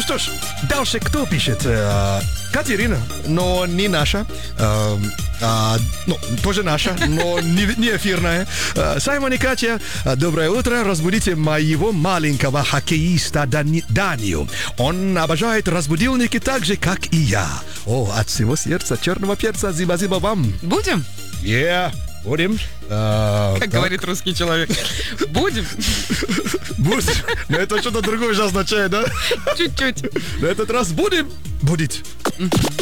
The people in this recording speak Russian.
что ж, дальше кто пишет? Катерина, но не наша. Ну, тоже наша, но не эфирная. Саймон и Катя, доброе утро. Разбудите моего маленького хоккеиста Данию. Он обожает разбудилники так же, как и я. О, от всего сердца черного перца, зиба-зиба вам. Будем? Будем. Как говорит русский человек. Будем? Будем. Но это что-то другое же означает, да? Чуть-чуть. На этот раз будем. Будет.